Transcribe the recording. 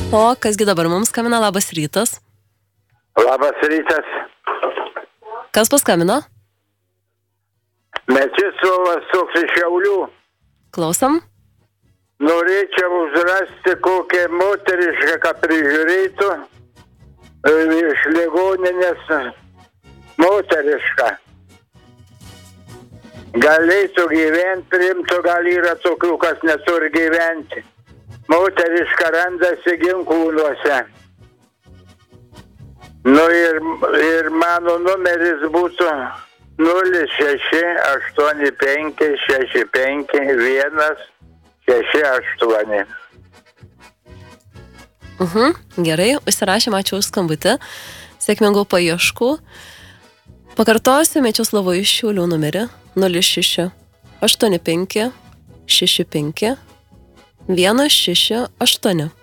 O kasgi dabar mums skambina? Labas rytas. Labas rytas. Kas paskambino? Mečislovas toks iš Šiaulių. Klausom. Norėčiau užrasti kokią moterišką, ką prižiūrėtų iš ligoninės moterišką. Galėtų gyventi, primtų, gal yra tokių, kas neturi gyventi. Moteriška randasi Ginkūnuose. Nu ir mano numeris būtų 0685651168. Gerai, užsirašėm, ačiū už skambutį. Sėkmingų paieškų. Pakartosiu Mečislovo iš Šiaulių numerį 0685651168.